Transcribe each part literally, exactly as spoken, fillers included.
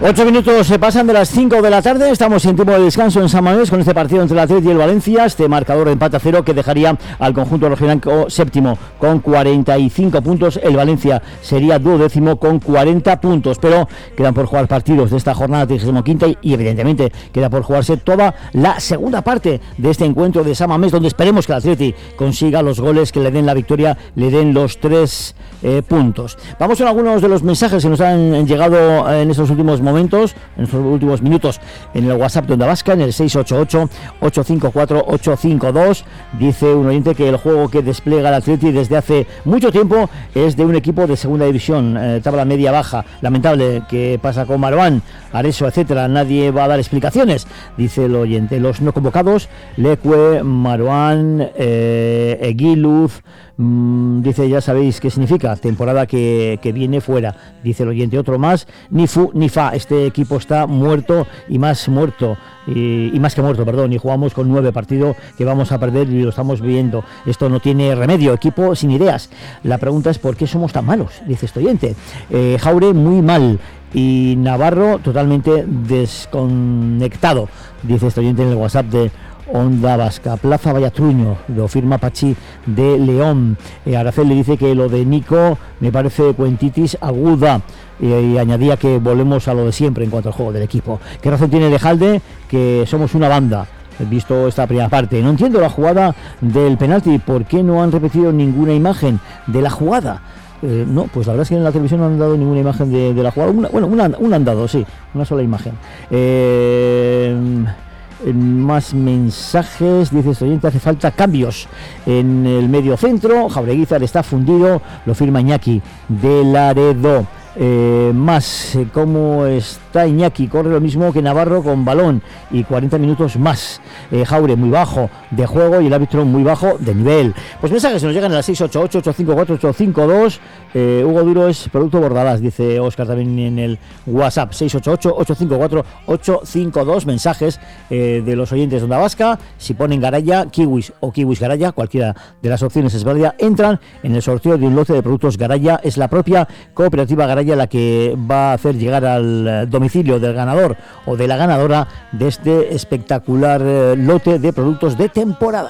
Ocho minutos se pasan de las cinco de la tarde, estamos en tiempo de descanso en San Mamés con este partido entre el Athletic y el Valencia, este marcador de empate a cero que dejaría al conjunto rojiblanco séptimo con cuarenta y cinco puntos, el Valencia sería duodécimo con cuarenta puntos, pero quedan por jugar partidos de esta jornada trigésima quinta y, y evidentemente queda por jugarse toda la segunda parte de este encuentro de San Mamés, donde esperemos que el Athletic consiga los goles que le den la victoria, le den los tres eh, puntos. Vamos con algunos de los mensajes que nos han llegado en estos últimos momentos momentos, en estos últimos minutos en el WhatsApp de Onda Vasca, en el seis ocho ocho, ocho cinco cuatro, ocho cinco dos. Dice un oyente que el juego que despliega el Athletic desde hace mucho tiempo es de un equipo de segunda división, eh, tabla media baja. Lamentable que pasa con Marouane, Areso, etcétera. Nadie va a dar explicaciones, dice el oyente. Los no convocados, Leque, Marouane, eh, Eguiluz, mmm, dice, ya sabéis qué significa, temporada que, que viene fuera, dice el oyente. Otro más, ni fu ni fa, este equipo está muerto y más muerto y, y más que muerto, perdón, y jugamos con nueve partidos que vamos a perder y lo estamos viendo. Esto no tiene remedio, equipo sin ideas. La pregunta es ¿por qué somos tan malos?, dice este oyente. eh, Jaure muy mal y Navarro totalmente desconectado, dice este oyente en el WhatsApp de Onda Vasca. Plaza Vallatruño, lo firma Pachi de León. eh, Aracel le dice que lo de Nico me parece cuentitis aguda, y, y añadía que volvemos a lo de siempre en cuanto al juego del equipo. ¿Qué razón tiene Lejalde? Que somos una banda. He visto esta primera parte, no entiendo la jugada del penalti, ¿por qué no han repetido ninguna imagen de la jugada? Eh, no, pues la verdad es que en la televisión no han dado ninguna imagen de, de la jugada. Una, bueno, una, una han dado, sí, una sola imagen. Eh... Más mensajes, dice este oyente, hace falta cambios en el medio centro. Jaureguizar está fundido, lo firma Iñaki de Laredo. Eh, más, eh, ¿cómo está Iñaki? Corre lo mismo que Navarro con balón y cuarenta minutos más. eh, Jaure muy bajo de juego y el árbitro muy bajo de nivel. Pues mensajes se nos llegan a las seis ocho ocho, ocho cinco cuatro, ocho cinco dos. eh, Hugo Duro es producto Bordalás, dice Óscar también en el WhatsApp, seis ocho ocho, ocho cinco cuatro, ocho cinco dos. Mensajes eh, de los oyentes de Onda Vasca. Si ponen Garaya, Kiwis o Kiwis Garaya, cualquiera de las opciones es válida, entran en el sorteo de un lote de productos Garaya. Es la propia cooperativa Garaya la que va a hacer llegar al domicilio del ganador o de la ganadora de este espectacular eh, lote de productos de temporada.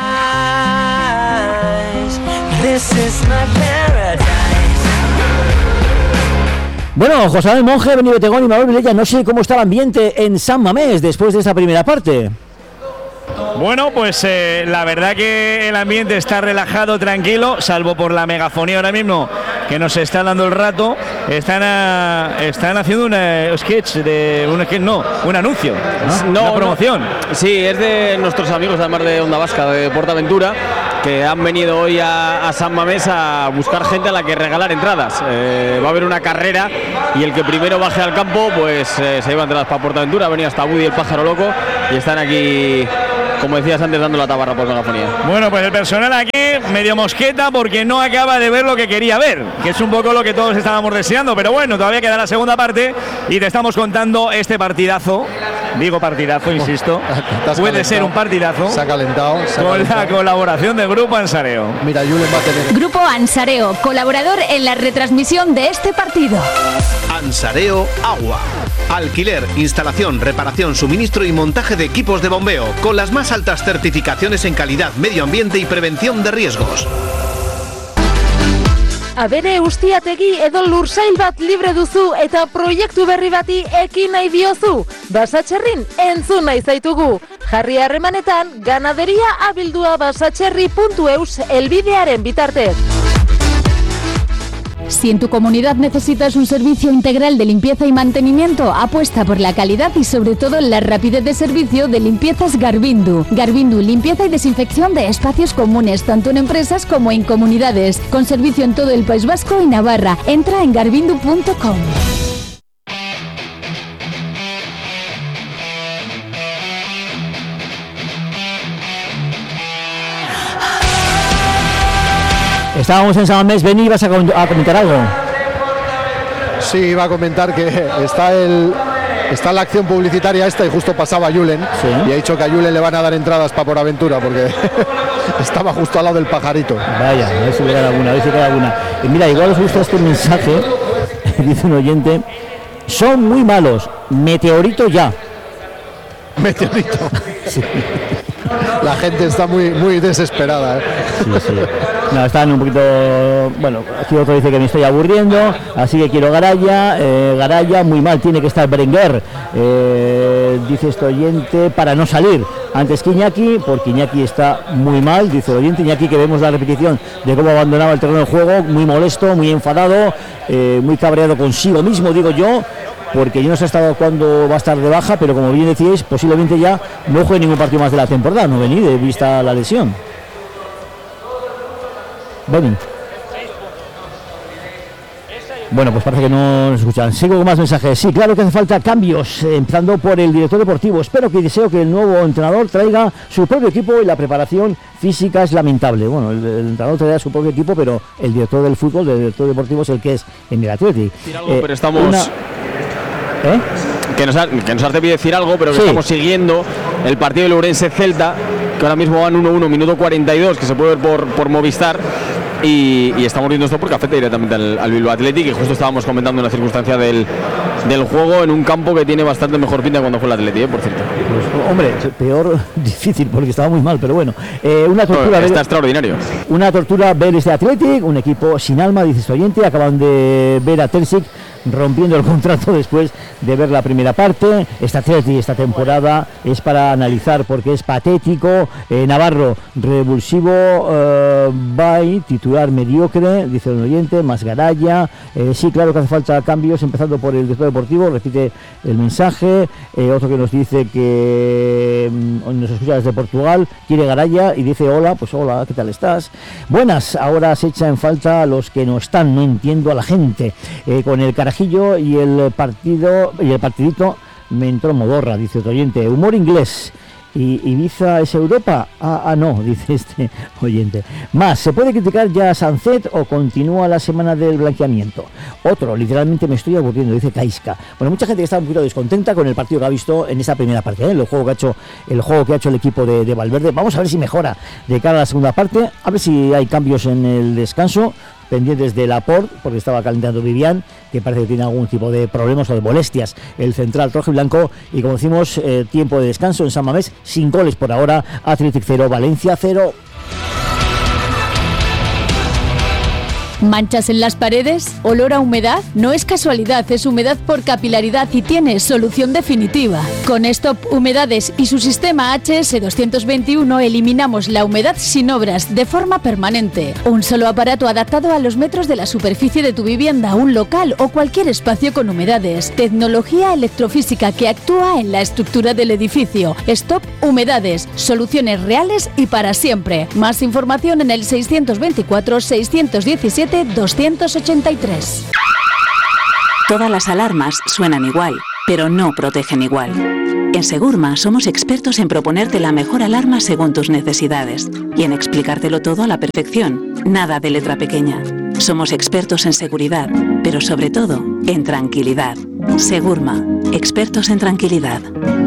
Bueno, José Manuel Monge, Beni Betegón y Manuel Vilella, no sé cómo está el ambiente en San Mamés después de esta primera parte. Bueno, pues eh, la verdad que el ambiente está relajado, tranquilo, salvo por la megafonía ahora mismo que nos está dando el rato. Están a, están haciendo un sketch de un sketch, no, un anuncio, ¿no? No, una promoción. No. Sí, es de nuestros amigos además de Onda Vasca, de Portaventura, que han venido hoy a, a San Mamés a buscar gente a la que regalar entradas. Eh, va a haber una carrera y el que primero baje al campo pues eh, se lleva entradas para Portaventura. Ha venido hasta Woody el pájaro loco y están aquí, como decías antes, dando la tabarra por megafonía. Bueno, pues el personal aquí medio mosqueta porque no acaba de ver lo que quería ver, que es un poco lo que todos estábamos deseando, pero bueno, todavía queda la segunda parte y te estamos contando este partidazo. Digo partidazo, insisto. Puede calentado. Ser un partidazo. Se ha calentado. Se ha con calentado. La colaboración del Grupo Ansareo. Mira, Julen va a tener. Grupo Ansareo, colaborador en la retransmisión de este partido. Ansareo Agua. Alquiler, instalación, reparación, suministro y montaje de equipos de bombeo con las más altas certificaciones en calidad, medio ambiente y prevención de riesgos. Abere ustiategi edo lursail bat libre duzu eta proiektu berri bati ekin nahi diozu. Basatxerrin entzun nahi zaitugu. Jarri harremanetan ganaderia abildua basatxerri puntu eus elbidearen bitartez. Si en tu comunidad necesitas un servicio integral de limpieza y mantenimiento, apuesta por la calidad y sobre todo la rapidez de servicio de Limpiezas Garbindu. Garbindu, limpieza y desinfección de espacios comunes, tanto en empresas como en comunidades, con servicio en todo el País Vasco y Navarra. Entra en garbindu punto com. Estábamos en San Mamés, Beni, ¿vas a, com- a comentar algo? Sí, iba a comentar que está el está la acción publicitaria esta y justo pasaba Julen, sí. Y ha dicho que a Julen le van a dar entradas para Portaventura porque estaba justo al lado del pajarito. Vaya, a ver si queda alguna, a ver si queda alguna. Y mira, igual os gusta este mensaje, dice un oyente, son muy malos. Meteorito ya. Meteorito. Sí. La gente está muy, muy desesperada, ¿eh? Sí, sí. No, están un poquito... Bueno, aquí otro dice que me estoy aburriendo, así que quiero Garaya. Eh, Garaya, muy mal, tiene que estar Berenguer. Eh, dice este oyente, para no salir antes que Iñaki, porque Iñaki está muy mal, dice el oyente. Iñaki, que vemos la repetición de cómo abandonaba el terreno de juego, muy molesto, muy enfadado, eh, muy cabreado consigo mismo, digo yo, porque yo no sé hasta cuándo va a estar de baja, pero como bien decíais, posiblemente ya no juegue ningún partido más de la temporada, no venir de vista la lesión. Ven. Bueno, pues parece que no nos escuchan. Sigo con más mensajes. Sí, claro que hace falta cambios, eh, empezando por el director deportivo. Espero que deseo que el nuevo entrenador traiga su propio equipo y la preparación física es lamentable. Bueno, el, el entrenador traerá su propio equipo, pero el director del fútbol, el director deportivo es el que es en el Athletic. Eh, pero estamos... Una... ¿Eh? Que nos, ha, que nos hace decir algo, pero que sí. Estamos siguiendo el partido del Ourense-Celta, que ahora mismo van uno uno, minuto cuarenta y dos, que se puede ver por, por Movistar. Y, y estamos viendo esto porque afecta directamente al, al Bilbao Athletic, y justo estábamos comentando una circunstancia del, del juego en un campo que tiene bastante mejor pinta cuando fue el Athletic, ¿eh? Por cierto. Pues, hombre, peor difícil porque estaba muy mal, pero bueno. Eh, una tortura. No, está ver, extraordinario. Una tortura ver este Athletic, un equipo sin alma, dice este oyente. Acaban de ver a Terzic rompiendo el contrato después de ver la primera parte. Esta Athletic esta temporada es para analizar porque es patético. eh, Navarro, revulsivo, eh, by, titular mediocre, dice el oyente, más Garaya. Eh, sí, claro que hace falta cambios, empezando por el director deportivo, repite el mensaje. Eh, otro que nos dice que mm, nos escucha desde Portugal, quiere Garaya y dice hola, pues hola, ¿qué tal estás? Buenas, ahora se echa en falta a los que no están, no entiendo a la gente. Eh, con el Carajillo y el partido y el partidito me entró modorra, dice otro oyente. Humor inglés. ¿Y Ibiza es Europa? Ah, ah, no, dice este oyente. Más, ¿se puede criticar ya a Sancet o continúa la semana del blanqueamiento? Otro, literalmente me estoy aburriendo, dice Kaisca. Bueno, mucha gente que está un poquito descontenta con el partido que ha visto en esa primera parte, ¿eh? el juego que ha hecho el juego que ha hecho el equipo de, de Valverde. Vamos a ver si mejora de cara a la segunda parte, a ver si hay cambios en el descanso, pendientes de Laporte, porque estaba calentando Vivian, que parece que tiene algún tipo de problemas o de molestias, el central rojo y blanco. Y como decimos, eh, tiempo de descanso en San Mamés, sin goles por ahora, Athletic cero, Valencia cero. ¿Manchas en las paredes? ¿Olor a humedad? No es casualidad, es humedad por capilaridad y tiene solución definitiva. Con Stop Humedades y su sistema H S doscientos veintiuno eliminamos la humedad sin obras de forma permanente. Un solo aparato adaptado a los metros de la superficie de tu vivienda, un local o cualquier espacio con humedades. Tecnología electrofísica que actúa en la estructura del edificio. Stop Humedades, soluciones reales y para siempre. Más información en el seiscientos veinticuatro seiscientos diecisiete doscientos ochenta y tres. Todas las alarmas suenan igual, pero no protegen igual. En Segurma somos expertos en proponerte la mejor alarma según tus necesidades y en explicártelo todo a la perfección, nada de letra pequeña. Somos expertos en seguridad, pero sobre todo en tranquilidad. Segurma, expertos en tranquilidad.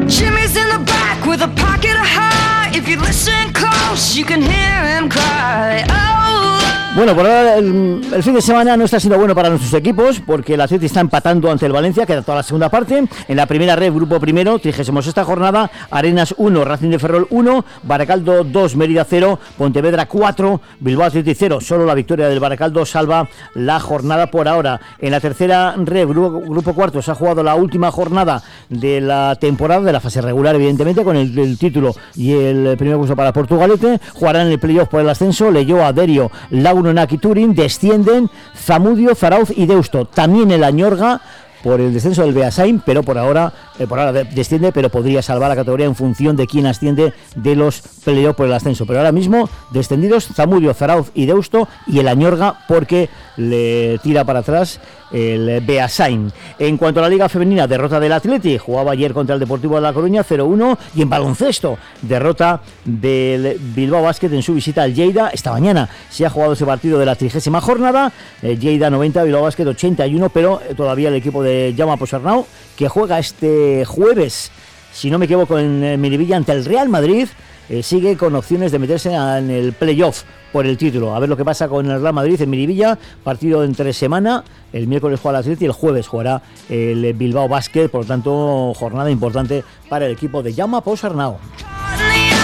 Bueno, por ahora el, el fin de semana no está siendo bueno para nuestros equipos porque el Athletic está empatando ante el Valencia, queda toda la segunda parte. En la primera red, grupo primero, trigésima sexta jornada, Arenas uno, Racing de Ferrol uno, Baracaldo dos, Mérida cero, Pontevedra cuatro, Bilbao Athletic cero. Solo la victoria del Baracaldo salva la jornada por ahora. En la tercera red, grupo, grupo cuarto, se ha jugado la última jornada de la temporada, de la fase regular, evidentemente, con el, el título y el primer puesto para Portugalete. Jugarán en el playoff por el ascenso Leioa, Derio, Laguno, Naki, Turín. Descienden Zamudio, Zarauz y Deusto. También el Añorga por el descenso del Beasain, pero por ahora eh, por ahora desciende, pero podría salvar la categoría en función de quién asciende de los playoffs por el ascenso. Pero ahora mismo descendidos Zamudio, Zarauz y Deusto, y el Añorga porque le tira para atrás el Beasain. En cuanto a la Liga Femenina, derrota del Athletic, jugaba ayer contra el Deportivo de La Coruña cero uno, y en baloncesto, derrota del Bilbao Basket en su visita al Lleida. Esta mañana se ha jugado ese partido de la trigésima jornada, eh, Lleida noventa, Bilbao Basket ochenta y uno, pero eh, todavía el equipo de Jaume Posarnau, que juega este jueves, si no me equivoco, en Miribilla ante el Real Madrid, eh, sigue con opciones de meterse en el playoff por el título. A ver lo que pasa con el Real Madrid en Miribilla, partido entre semana. El miércoles juega el Atleti y el jueves jugará el Bilbao Basket, por lo tanto, jornada importante para el equipo de Jaume Pous Arnau.